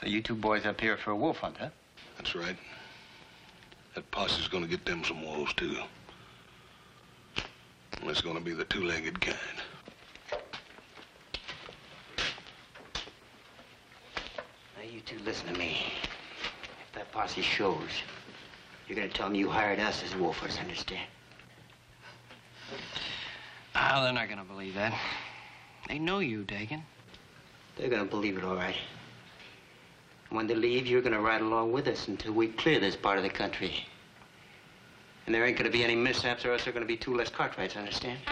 So you two boys up here for a wolf hunt, huh? That's right. That posse's gonna get them some wolves, too. And it's gonna be the two-legged kind. Now, you two listen to me. If that posse shows, you're gonna tell them you hired us as wolfers, understand? Oh, they're not gonna believe that. They know you, Dagan. They're gonna believe it, all right. When they leave, you're gonna ride along with us until we clear this part of the country. And there ain't gonna be any mishaps, or else there are gonna be two less Cartwrights, understand?